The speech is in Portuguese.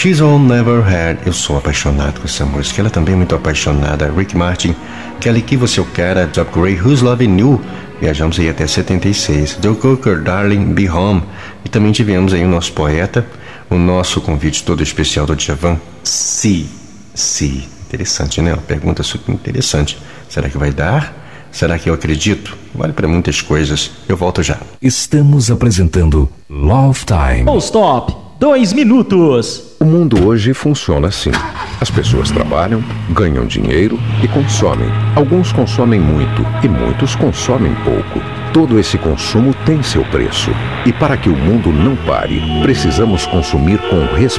She's All Never Had. Eu sou apaixonado com essa música. Ela também é muito apaixonada. Rick Martin, Kelly Key, Você Eu Quero, Job Gray, Who's Loving You. Viajamos aí até 76. Joe Cocker, Darling, Be Home. E também tivemos aí o nosso poeta, o nosso convite todo especial do Djavan. Se. Interessante, né? Uma pergunta super interessante. Será que vai dar? Será que eu acredito? Vale para muitas coisas. Eu volto já. Estamos apresentando Love Time. Oh, stop! 2 minutos. O mundo hoje funciona assim. As pessoas trabalham, ganham dinheiro e consomem. Alguns consomem muito e muitos consomem pouco. Todo esse consumo tem seu preço. E para que o mundo não pare, precisamos consumir com responsabilidade.